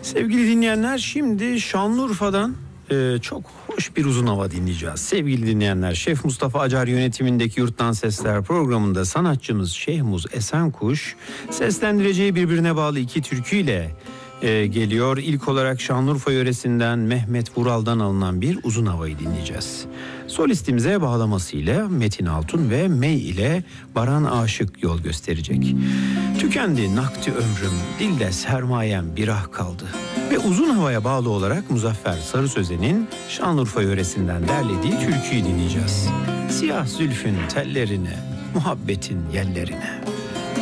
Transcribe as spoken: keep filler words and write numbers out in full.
Sevgili dinleyenler, şimdi Şanlıurfa'dan e, çok hoş bir uzun hava dinleyeceğiz. Sevgili dinleyenler, Şef Mustafa Acar yönetimindeki Yurttan Sesler programında sanatçımız Şehmuz Esenkuş seslendireceği birbirine bağlı iki türküyle e, geliyor. İlk olarak Şanlıurfa yöresinden Mehmet Vural'dan alınan bir uzun havayı dinleyeceğiz. Solistimize bağlamasıyla Metin Altun ve Mey ile Baran Aşık yol gösterecek. Tükendi nakti ömrüm, dilde sermayem bir ah kaldı. Ve uzun havaya bağlı olarak Muzaffer Sarı Sözen'in Şanlıurfa yöresinden derlediği türküyü dinleyeceğiz. Siyah zülfün tellerine, muhabbetin yellerine.